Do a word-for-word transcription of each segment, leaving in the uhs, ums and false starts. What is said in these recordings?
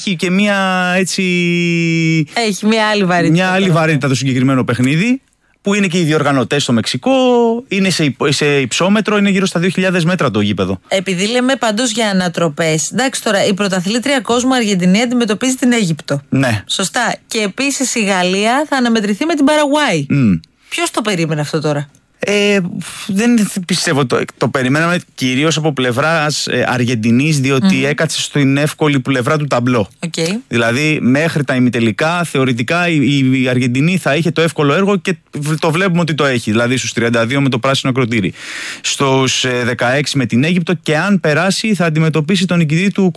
έχει και μια έτσι. Έχει μια άλλη βαρύτητα. Μια άλλη βαρύτητα το συγκεκριμένο παιχνίδι. Που είναι και οι διοργανωτές στο Μεξικό, είναι σε, υ, σε υψόμετρο, είναι γύρω στα δύο χιλιάδες μέτρα το γήπεδο. Επειδή λέμε παντός για ανατροπές, εντάξει τώρα, η πρωταθλήτρια κόσμου Αργεντινή αντιμετωπίζει την Αίγυπτο. Ναι. Σωστά. Και επίσης η Γαλλία θα αναμετρηθεί με την Παραγουάη. Mm. Ποιος το περίμενε αυτό τώρα? Ε, δεν πιστεύω το, το περιμέναμε κυρίως από πλευράς ε, Αργεντινής, διότι mm. έκατσε στην εύκολη πλευρά του ταμπλό. Okay. Δηλαδή μέχρι τα ημιτελικά θεωρητικά η, η Αργεντινή θα είχε το εύκολο έργο και το βλέπουμε ότι το έχει. Δηλαδή στους τριάντα δύο με το πράσινο ακροτήρι, στους ε, δεκαέξι με την Αίγυπτο, και αν περάσει θα αντιμετωπίσει τον νικητή του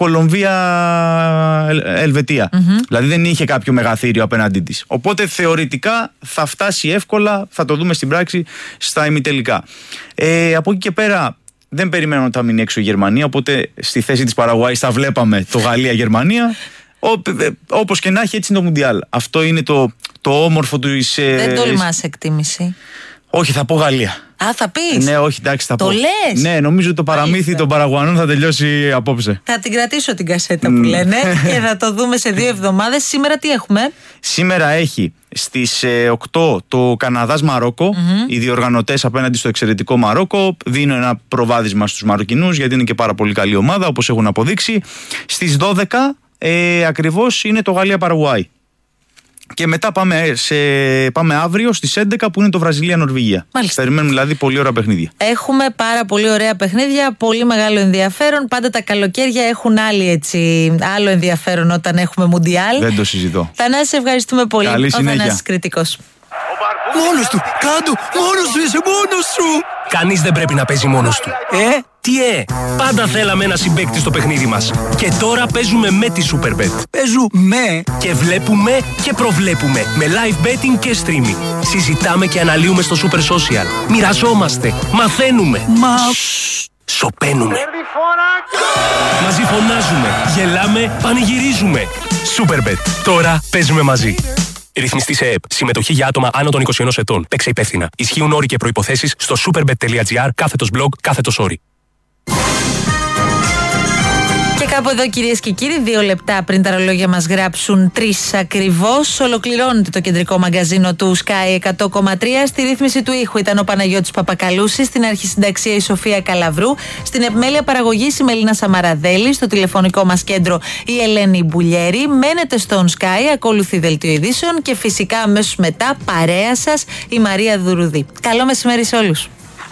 Κολομβία-Ελβετία. Mm-hmm. Δηλαδή δεν είχε κάποιο μεγαθύριο απέναντί της. Οπότε θεωρητικά θα φτάσει εύκολα, θα το δούμε στην πράξη, στα ημιτελικά. Ε, από εκεί και πέρα δεν περιμένω ότι θα μείνει έξω η Γερμανία, οπότε στη θέση της Παραγουάης θα βλέπαμε το Γαλλία-Γερμανία. Όπως και να έχει, έτσι είναι το Μουντιάλ. Αυτό είναι το, το όμορφο του. Ε, δεν τολμάς εκτίμηση? Όχι, θα πω Γαλλία. Α, θα πεις? Ναι, όχι, εντάξει, θα το πω. Το λες? Ναι, νομίζω ότι το παραμύθι Άλιστα. των Παραγουανών θα τελειώσει απόψε. Θα την κρατήσω την κασέτα που λένε και θα το δούμε σε δύο εβδομάδες. Σήμερα τι έχουμε? Σήμερα έχει στις οκτώ το Καναδάς Μαρόκο. Mm-hmm. Οι διοργανωτές απέναντι στο εξαιρετικό Μαρόκο. Δίνω ένα προβάδισμα στους Μαροκινούς, γιατί είναι και πάρα πολύ καλή ομάδα, όπως έχουν αποδείξει. Στις δώδεκα ε, ακριβώς είναι το Γαλλία-Παραγουάη. Και μετά πάμε, σε, πάμε αύριο στις έντεκα που είναι το Βραζιλία-Νορβηγία. Περιμένουμε δηλαδή πολύ ωραία παιχνίδια. Έχουμε πάρα πολύ ωραία παιχνίδια, πολύ μεγάλο ενδιαφέρον. Πάντα τα καλοκαίρια έχουν άλλη, έτσι, άλλο ενδιαφέρον όταν έχουμε Μουντιάλ. Δεν το συζητώ. Θανάση, ευχαριστούμε πολύ. Καλή συνέχεια. Ο Θανάσης Κρητικός. Μόνος του, κάτω, μόνος του, είσαι μόνος σου. Κανείς δεν πρέπει να παίζει μόνος του. Ε, τι ε, πάντα θέλαμε ένα συμπαίκτη στο παιχνίδι μας. Και τώρα παίζουμε με τη Superbet. Παίζουμε και βλέπουμε και προβλέπουμε με live betting και streaming. Συζητάμε και αναλύουμε στο Super Social. Μοιραζόμαστε, μαθαίνουμε. Μα... Σωπαίνουμε. Μαζί φωνάζουμε, γελάμε, πανηγυρίζουμε. Superbet. Τώρα παίζουμε μαζί. Ρυθμιστή σε ΕΕΠ. Συμμετοχή για άτομα άνω των είκοσι ενός ετών. Παίξε υπεύθυνα. Ισχύουν όροι και προϋποθέσεις στο superbet.gr κάθετος blog κάθετος όρι. Και κάπου εδώ, κυρίες και κύριοι, δύο λεπτά πριν τα ρολόγια μας γράψουν τρεις ακριβώς, ολοκληρώνεται το κεντρικό μαγκαζίνο του Sky εκατό κόμμα τρία. Στη ρύθμιση του ήχου ήταν ο Παναγιώτης Παπακαλούσης, στην αρχισυνταξία η Σοφία Καλαβρού, στην επιμέλεια παραγωγής η Μελίνα Σαμαραδέλη, στο τηλεφωνικό μας κέντρο η Ελένη Μπουλιέρη. Μένετε στον Sky, ακολουθεί δελτίο ειδήσεων και φυσικά αμέσως μετά παρέα σας η Μαρία Δουρουδή. Καλό μεσημέρι σε όλους.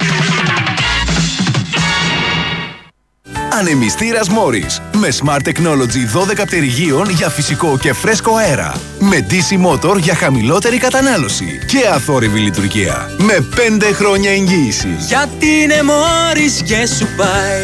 Ανεμιστήρας Morris με Smart Technology δώδεκα πτερυγίων για φυσικό και φρέσκο αέρα. Με ντι σι Motor για χαμηλότερη κατανάλωση και αθόρυβη λειτουργία. Με πέντε χρόνια εγγύηση. Γιατί είναι Morris και σου πάει.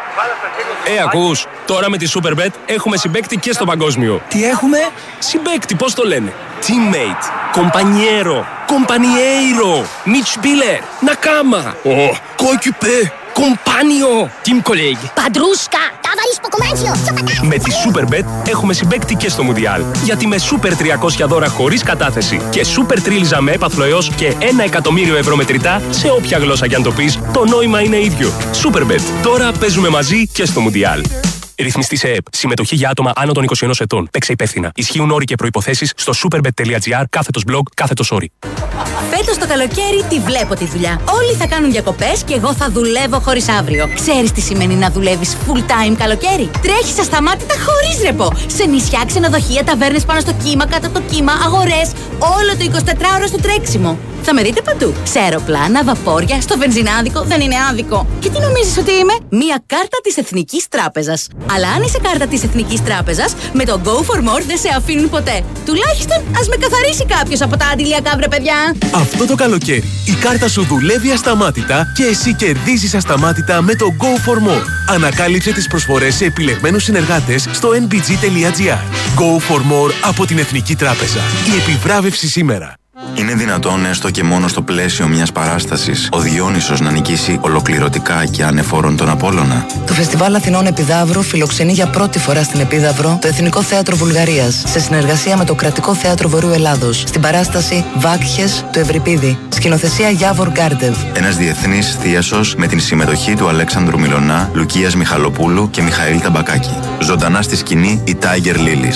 Ε, ακούς, τώρα με τη Superbet έχουμε συμπαίκτη και στο παγκόσμιο. Τι έχουμε? Συμπαίκτη, πώς το λένε? Teammate, compañero, compañeiro, Mitspieler, Nakama, oh, coéquipier, compagno, team colleague. Παντρούσκα, ταβαρίσκο κομμάτσιο. Με τη Superbet έχουμε συμπαίκτη και στο Μουντιάλ. Γιατί με Super τριακόσια δώρα χωρίς κατάθεση και Super τρίλιζα με έπαθλο έως και ένα εκατομμύριο ευρώ μετρητά σε όποια γλώσσα κι αν το πεις, το νόημα είναι ίδιο. Superbet. Τώρα παίζουμε μαζί και στο Μουντιάλ. Ρυθμιστή σε ΕΕΠ. Συμμετοχή για άτομα άνω των είκοσι ενός ετών. Παίξε υπεύθυνα. Ισχύουν όροι και προϋποθέσεις στο superbet.gr κάθετος blog κάθετος όρι. Φέτος το καλοκαίρι τη βλέπω τη δουλειά. Όλοι θα κάνουν διακοπές και εγώ θα δουλεύω χωρίς αύριο. Ξέρεις τι σημαίνει να δουλεύεις full time καλοκαίρι? Τρέχεις ασταμάτητα χωρίς ρεπό. Σε νησιά, ξενοδοχεία, ταβέρνες πάνω στο κύμα, κάτω από το κύμα, αγορές. Όλο το εικοσιτετράωρο στο τρέξιμο. Θα με δείτε παντού. Σε αεροπλάνα, βαπόρια, στο βενζινάδικο. Δεν είναι άδικο. Και τι νομίζεις ότι είμαι? Μία κάρτα της Εθνικής Τράπεζας. Αλλά αν είσαι κάρτα της Εθνικής Τράπεζας, με το Go for More δεν σε αφήνουν ποτέ. Τουλάχιστον ας με καθαρίσει κάποιος από τα αντιλιακά, βρε παιδιά. Αυτό το καλοκαίρι η κάρτα σου δουλεύει ασταμάτητα και εσύ κερδίζεις ασταμάτητα με το Go for More. Ανακάλυψε τις προσφορές σε επιλεγμένους συνεργάτες στο εν μπι τζι τελεία τζι άρ. Go for More από την Εθνική Τράπεζα. Η επιβράβευση σήμερα. Είναι δυνατόν έστω και μόνο στο πλαίσιο μιας παράστασης ο Διόνυσος να νικήσει ολοκληρωτικά και ανεφόρον τον Απόλλωνα? Το Φεστιβάλ Αθηνών Επιδαύρου φιλοξενεί για πρώτη φορά στην Επίδαυρο το Εθνικό Θέατρο Βουλγαρίας σε συνεργασία με το Κρατικό Θέατρο Βορείου Ελλάδος στην παράσταση Βάκχες του Ευρυπίδη. Σκηνοθεσία Γιάβορ Γκάρντεβ. Ένας διεθνής θίασος με την συμμετοχή του Αλέξανδρου Μιλωνά, Λουκίας Μιχαλοπούλου και Μιχαήλ Ταμπακάκη. Ζωντανά στη σκηνή η Tiger Lilies.